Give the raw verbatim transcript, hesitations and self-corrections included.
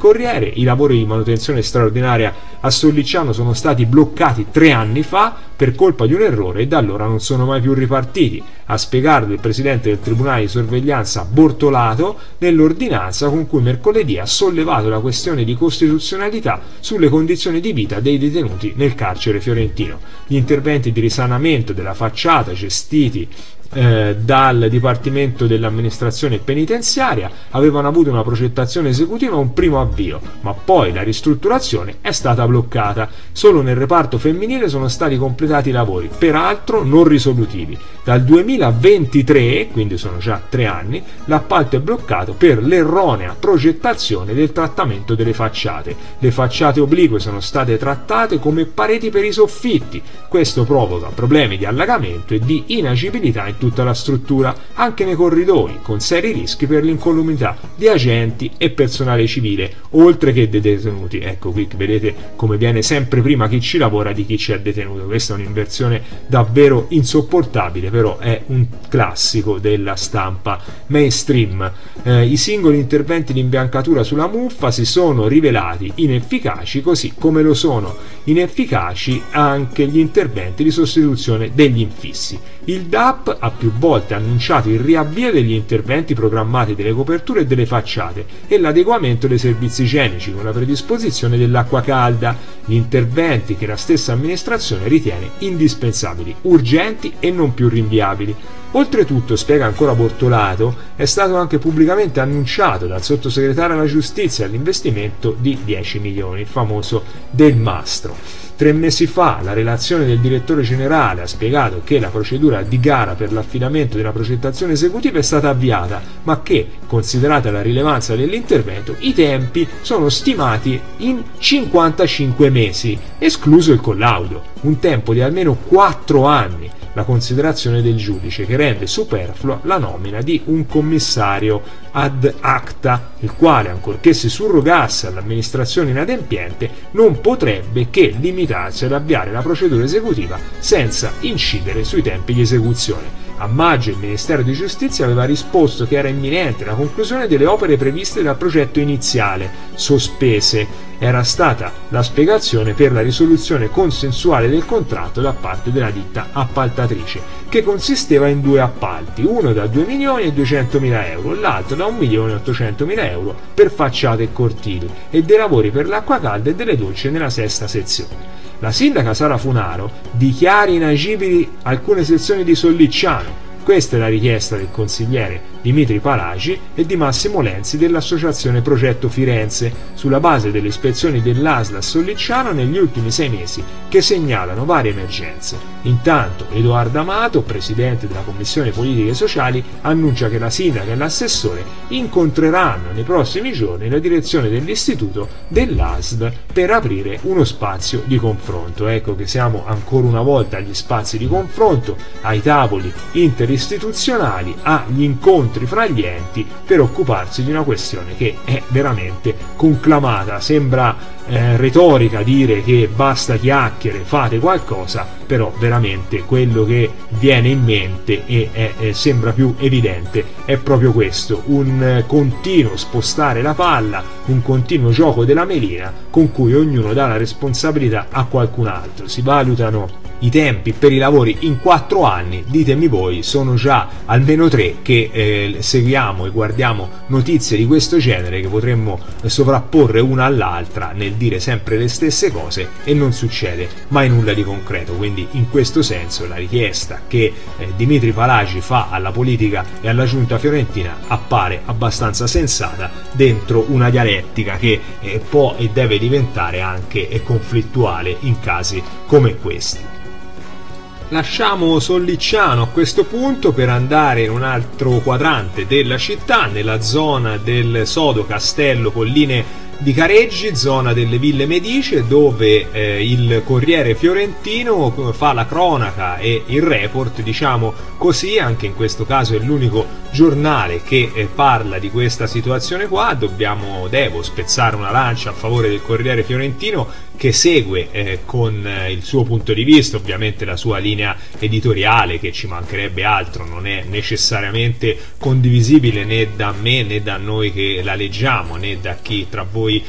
Corriere. I lavori di manutenzione straordinaria a Sollicciano sono stati bloccati tre anni fa per colpa di un errore e da allora non sono mai più ripartiti. A spiegarlo il presidente del Tribunale di Sorveglianza Bortolato nell'ordinanza con cui mercoledì ha sollevato la questione di costituzionalità sulle condizioni di vita dei detenuti nel carcere fiorentino. Gli interventi di risanamento della facciata gestiti Eh, dal Dipartimento dell'Amministrazione Penitenziaria avevano avuto una progettazione esecutiva, un primo avvio, ma poi la ristrutturazione è stata bloccata. Solo nel reparto femminile sono stati completati i lavori, peraltro non risolutivi. Dal duemilaventitré, quindi sono già tre anni, l'appalto è bloccato per l'erronea progettazione del trattamento delle facciate. Le facciate oblique sono state trattate come pareti per i soffitti. Questo provoca problemi di allagamento e di inagibilità in tutta la struttura, anche nei corridoi, con seri rischi per l'incolumità di agenti e personale civile, oltre che dei detenuti. Ecco, qui vedete come viene sempre prima chi ci lavora di chi ci è detenuto. Questa è un'inversione davvero insopportabile, però è un classico della stampa mainstream. Eh, I singoli interventi di imbiancatura sulla muffa si sono rivelati inefficaci, così come lo sono inefficaci anche gli interventi di sostituzione degli infissi. Il D A P ha più volte annunciato il riavvio degli interventi programmati delle coperture e delle facciate e l'adeguamento dei servizi igienici con la predisposizione dell'acqua calda, gli interventi che la stessa amministrazione ritiene indispensabili, urgenti e non più rinviabili. Oltretutto, spiega ancora Bortolato, è stato anche pubblicamente annunciato dal sottosegretario alla giustizia l'investimento di dieci milioni, il famoso del mastro. Tre mesi fa la relazione del direttore generale ha spiegato che la procedura di gara per l'affidamento della progettazione esecutiva è stata avviata, ma che, considerata la rilevanza dell'intervento, i tempi sono stimati in cinquantacinque mesi, escluso il collaudo, un tempo di almeno quattro anni. La considerazione del giudice che rende superflua la nomina di un commissario ad acta, il quale, ancorché si surrogasse all'amministrazione inadempiente, non potrebbe che limitarsi ad avviare la procedura esecutiva senza incidere sui tempi di esecuzione. A maggio il Ministero di Giustizia aveva risposto che era imminente la conclusione delle opere previste dal progetto iniziale, sospese. Era stata la spiegazione per la risoluzione consensuale del contratto da parte della ditta appaltatrice, che consisteva in due appalti, uno da due milioni e duecentomila euro, l'altro da un milione e ottocentomila euro per facciate e cortili, e dei lavori per l'acqua calda e delle docce nella sesta sezione. La sindaca Sara Funaro dichiara inagibili alcune sezioni di Sollicciano. Questa è la richiesta del consigliere Dimitri Palagi e di Massimo Lenzi dell'associazione Progetto Firenze, sulla base delle ispezioni dell'A S L a Sollicciano negli ultimi sei mesi, che segnalano varie emergenze. Intanto Edoardo Amato, presidente della Commissione Politiche Sociali, annuncia che la sindaca e l'assessore incontreranno nei prossimi giorni la direzione dell'istituto dell'A S L per aprire uno spazio di confronto. Ecco che siamo ancora una volta agli spazi di confronto, ai tavoli interistituzionali, agli incontri fra gli enti per occuparsi di una questione che è veramente conclamata. Sembra eh, retorica dire che basta chiacchiere, fate qualcosa, però veramente quello che viene in mente e è, è, sembra più evidente è proprio questo: un eh, continuo spostare la palla, un continuo gioco della melina con cui ognuno dà la responsabilità a qualcun altro. Si valutano i tempi per i lavori in quattro anni, ditemi voi, sono già almeno tre che eh, seguiamo e guardiamo notizie di questo genere, che potremmo sovrapporre una all'altra nel dire sempre le stesse cose e non succede mai nulla di concreto. Quindi in questo senso la richiesta che eh, Dimitri Palagi fa alla politica e alla giunta fiorentina appare abbastanza sensata dentro una dialettica che eh, può e deve diventare anche eh, conflittuale in casi come questi. Lasciamo Sollicciano a questo punto per andare in un altro quadrante della città, nella zona del Sodo Castello Colline di Careggi, zona delle Ville Medicie, dove eh, il Corriere Fiorentino fa la cronaca e il report, diciamo così. Anche in questo caso è l'unico giornale che eh, parla di questa situazione qua. Dobbiamo, devo spezzare una lancia a favore del Corriere Fiorentino, che segue eh, con eh, il suo punto di vista, ovviamente la sua linea editoriale, che ci mancherebbe altro, non è necessariamente condivisibile né da me né da noi che la leggiamo, né da chi tra voi